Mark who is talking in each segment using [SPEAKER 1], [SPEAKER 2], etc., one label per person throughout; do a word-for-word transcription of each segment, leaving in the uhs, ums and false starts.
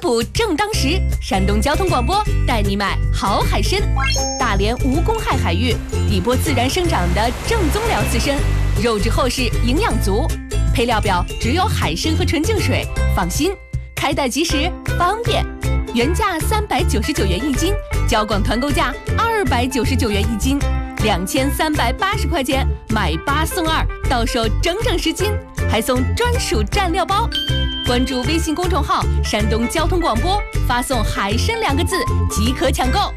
[SPEAKER 1] 苦正当时，山东交通广播带你买好海参。大连无公害海域，底波自然生长的正宗辽刺参，肉质厚实，营养足。配料表只有海参和纯净水，放心，开袋即时，方便。原价三百九十九元一斤，交广团购价二百九十九元一斤，两千三百八十块钱买八送二，到手整整十斤，还送专属蘸料包。关注微信公众号“山东交通广播”，发送“海参”两个字即可抢购。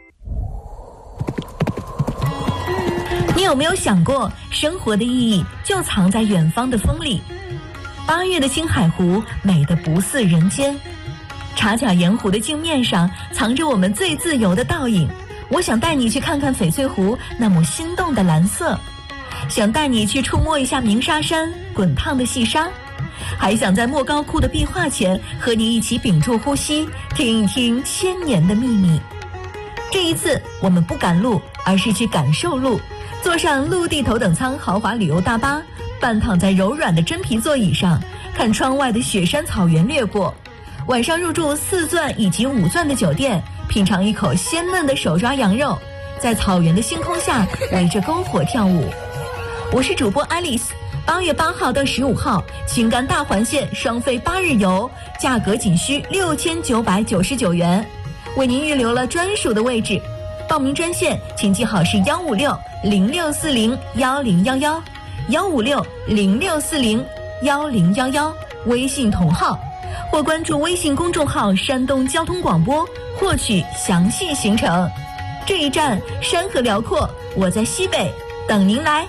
[SPEAKER 2] 你有没有想过，生活的意义就藏在远方的风里？八月的青海湖美得不似人间，茶甲盐湖的镜面上藏着我们最自由的倒影。我想带你去看看翡翠湖那抹心动的蓝色，想带你去触摸一下鸣沙山滚烫的细沙，还想在莫高窟的壁画前和你一起屏住呼吸，听一听千年的秘密。这一次我们不赶路，而是去感受路，坐上陆地头等舱豪华旅游大巴，半躺在柔软的真皮座椅上，看窗外的雪山草原掠过。晚上入住四钻以及五钻的酒店，品尝一口鲜嫩的手抓羊肉，在草原的星空下围着篝火跳舞。我是主播 Alice， 八月八号到十五号，青甘大环线双飞八日游，价格仅需六千九百九十九元，为您预留了专属的位置。报名专线请记好是幺五六零六四零幺零幺幺，幺五六零六四零幺零幺幺，微信同号，或关注微信公众号山东交通广播获取详细行程。这一站山河辽阔，我在西北等您来。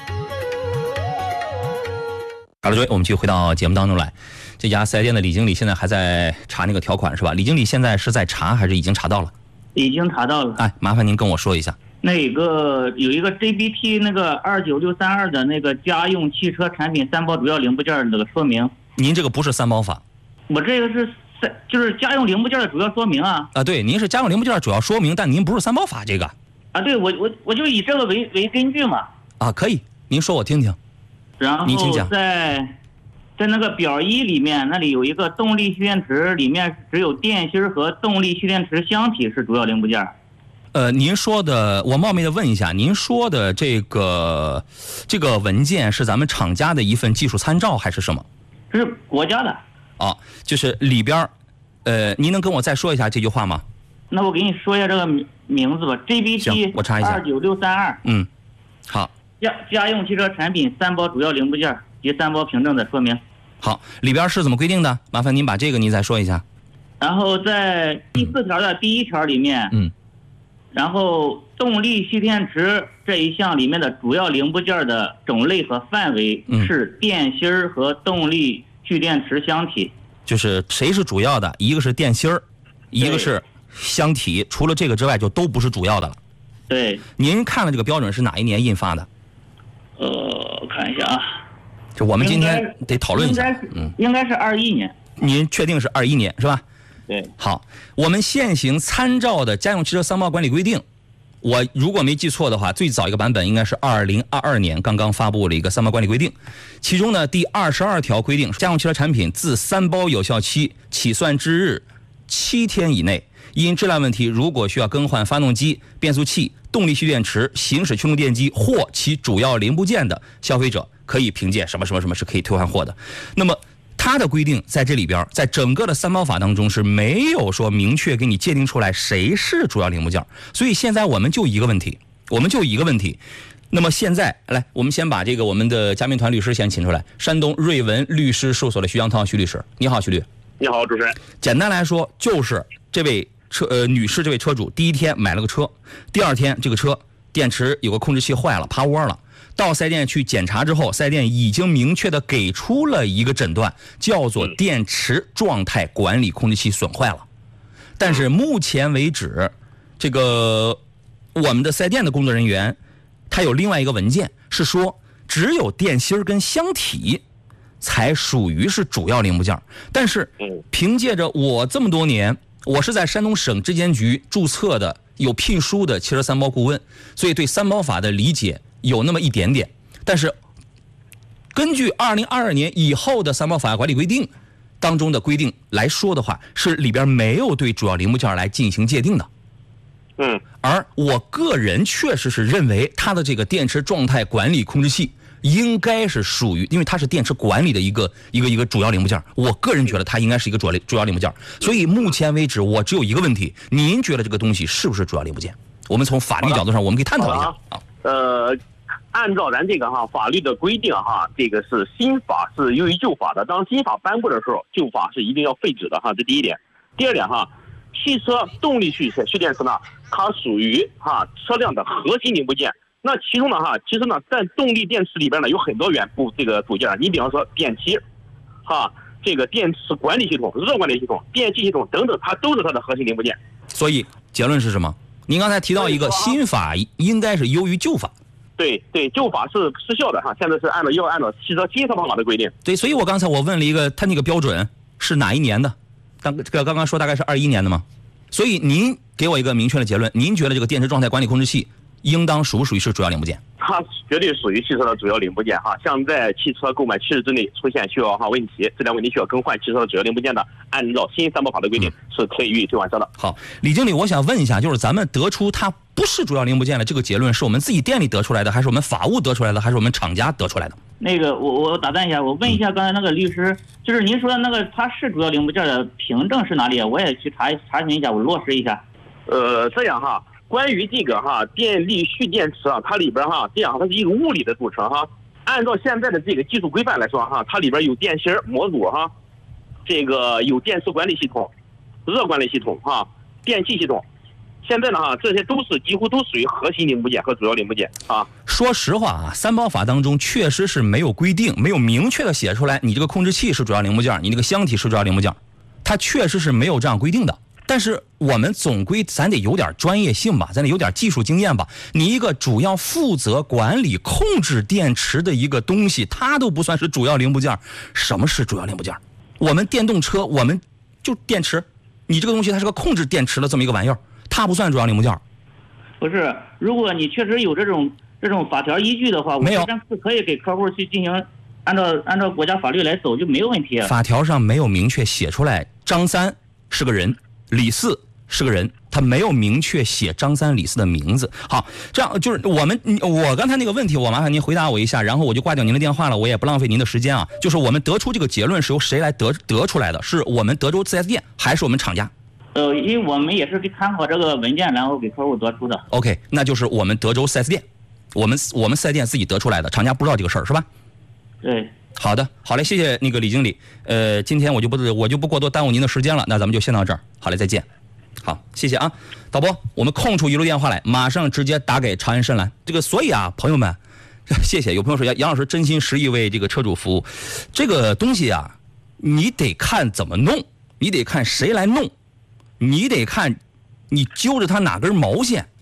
[SPEAKER 3] 好了，各位，我们继续回到节目当中来。这家四 S 店的李经理现在还在查那个条款是吧？李经理现在是在查还是已经查到了？
[SPEAKER 4] 已经查到了。
[SPEAKER 3] 哎，麻烦您跟我说一下。
[SPEAKER 4] 那个有一个 J B T 那个二九六三二的那个家用汽车产品三包主要零部件的那个说明。
[SPEAKER 3] 您这个不是三包法。
[SPEAKER 4] 我这个是三，就是家用零部件的主要说明啊。
[SPEAKER 3] 啊，对，您是家用零部件主要说明，但您不是三包法这个。
[SPEAKER 4] 啊，对，我我我就以这个为为根据嘛。
[SPEAKER 3] 啊，可以，您说我听听。
[SPEAKER 4] 然后
[SPEAKER 3] 您请讲。
[SPEAKER 4] 在在那个表一里面，那里有一个动力蓄电池，里面只有电芯和动力蓄电池箱体是主要零部件。
[SPEAKER 3] 呃，您说的，我冒昧的问一下，您说的这个这个文件是咱们厂家的一份技术参照还是什么？
[SPEAKER 4] 这是国家的。
[SPEAKER 3] 哦，就是里边，呃，您能跟我再说一下这句话吗？
[SPEAKER 4] 那我给你说一下这个名名字吧 ，J B T
[SPEAKER 3] 我查一下
[SPEAKER 4] 二九六三二。
[SPEAKER 3] 嗯，好。
[SPEAKER 4] 家家用汽车产品三包主要零部件及三包凭证的说明。
[SPEAKER 3] 好，里边是怎么规定的？麻烦您把这个您再说一下。
[SPEAKER 4] 然后在第四条的第一条里面，
[SPEAKER 3] 嗯，
[SPEAKER 4] 然后动力蓄电池这一项里面的主要零部件的种类和范围是电芯和动力蓄电池箱体。
[SPEAKER 3] 就是谁是主要的？一个是电芯儿，一个是箱体，除了这个之外就都不是主要的了。
[SPEAKER 4] 对。
[SPEAKER 3] 您看了这个标准是哪一年印发的？
[SPEAKER 4] 呃，我看一下啊。
[SPEAKER 3] 就我们今天得讨论一下。
[SPEAKER 4] 嗯，应该是二一年。
[SPEAKER 3] 您确定是二一年是吧？
[SPEAKER 4] 对。
[SPEAKER 3] 好，我们现行参照的家用汽车三包管理规定，我如果没记错的话，最早一个版本应该是二零二二年刚刚发布了一个三包管理规定，其中呢第二十二条规定，家用汽车产品自三包有效期起算之日七天以内，因质量问题如果需要更换发动机、变速器、动力蓄电池、行驶驱动电机或其主要零部件的，消费者可以凭借什么什么什么是可以退换货的。那么它的规定在这里边，在整个的三包法当中是没有说明确给你界定出来谁是主要零部件，所以现在我们就一个问题，我们就一个问题。那么现在来，我们先把这个我们的嘉宾团律师先请出来，山东瑞文律师事务所的徐阳涛徐律师，你好，徐律。
[SPEAKER 5] 你好，主持人。
[SPEAKER 3] 简单来说，就是这位车呃女士这位车主第一天买了个车，第二天这个车电池有个控制器坏了，趴窝了。到四 S 店去检查之后，四 S 店已经明确的给出了一个诊断，叫做电池状态管理控制器损坏了。但是目前为止，这个我们的四 S 店的工作人员，他有另外一个文件是说，只有电芯跟箱体才属于是主要零部件。但是凭借着我这么多年，我是在山东省质监局注册的有聘书的汽车三包顾问，所以对三包法的理解有那么一点点。但是根据二零二二年以后的三包法管理规定， 当中的规定来说的话，是里边没有对主要零部件来进行界定的。
[SPEAKER 5] 嗯，
[SPEAKER 3] 而我个人确实是认为它的这个电池状态管理控制器应该是属于，因为它是电池管理的一个一个一个主要零部件，我个人觉得它应该是一个主要主要零部件。所以目前为止，我只有一个问题：您觉得这个东西是不是主要零部件？我们从法律角度上，我们可以探讨一下啊。
[SPEAKER 5] 呃，按照咱这个哈法律的规定哈，这个是新法是优于旧法的。当新法颁布的时候，旧法是一定要废止的哈，这第一点。第二点哈，汽车动力蓄蓄电池呢，它属于哈车辆的核心零部件。那其中呢哈，其实呢，在动力电池里边呢有很多元部这个组件。你比方说电梯，哈，这个电池管理系统、热管理系统、电气系统等等，它都是它的核心零部件。
[SPEAKER 3] 所以结论是什么？您刚才提到一个新法应该是优于旧法。
[SPEAKER 5] 对对，旧法是失效的哈，现在是按照要按照汽车新车法的规定。
[SPEAKER 3] 对，所以我刚才我问了一个，他那个标准是哪一年的？当这个刚刚说大概是二一年的吗？所以您给我一个明确的结论，您觉得这个电池状态管理控制器应当属不属于是主要零部件？
[SPEAKER 5] 它绝对属于汽车的主要零部件哈。像在汽车购买七日之内出现需要哈问题、质量问题需要更换汽车的主要零部件的，按照新三包法的规定、嗯、是可以予以退还车的。
[SPEAKER 3] 好，李经理，我想问一下，就是咱们得出它不是主要零部件的这个结论，是我们自己店里得出来的，还是我们法务得出来的，还是我们厂家得出来的？
[SPEAKER 4] 那个，我我打断一下，我问一下刚才那个律师，就是您说的那个它是主要零部件的凭证是哪里？我也去查查询一下，我落实一下。
[SPEAKER 5] 呃，这样哈。关于这个哈电力蓄电池啊，它里边哈这样它是一个物理的组成哈。按照现在的这个技术规范来说哈，它里边有电芯模组哈，这个有电池管理系统、热管理系统哈、电气系统。现在呢哈，这些都是几乎都属于核心零部件和主要零部件啊。
[SPEAKER 3] 说实话啊，三包法当中确实是没有规定，没有明确的写出来，你这个控制器是主要零部件，你这个箱体是主要零部件，它确实是没有这样规定的。但是我们总归咱得有点专业性吧，咱得有点技术经验吧。你一个主要负责管理控制电池的一个东西，它都不算是主要零部件，什么是主要零部件？我们电动车我们就电池，你这个东西它是个控制电池的这么一个玩意儿，它不算主要零部件。
[SPEAKER 4] 不是，如果你确实有这种这种法条依据的话，
[SPEAKER 3] 没有，
[SPEAKER 4] 我们是可以给客户去进行按照按照国家法律来走，就没有问题。
[SPEAKER 3] 法条上没有明确写出来，张三是个人。李四是个人，他没有明确写张三李四的名字。好，这样就是我们我刚才那个问题，我麻烦您回答我一下，然后我就挂掉您的电话了，我也不浪费您的时间啊。就是我们得出这个结论是由谁来得得出来的？是我们德州 四 S 店还是我们厂家？
[SPEAKER 4] 呃，因为我们也是参考这个文件，然后给客户得出的。
[SPEAKER 3] OK， 那就是我们德州 四 S 店，我们我们四 S 店自己得出来的，厂家不知道这个事儿是吧？
[SPEAKER 4] 对。
[SPEAKER 3] 好的，好嘞，谢谢那个李经理。呃，今天我就不我就不过多耽误您的时间了，那咱们就先到这儿。好嘞，再见。好，谢谢啊，导播，我们空出一路电话来，马上直接打给长安深蓝。这个，所以啊，朋友们，谢谢。有朋友说杨杨老师真心实意为这个车主服务，这个东西啊，你得看怎么弄，你得看谁来弄，你得看你揪着他哪根毛线。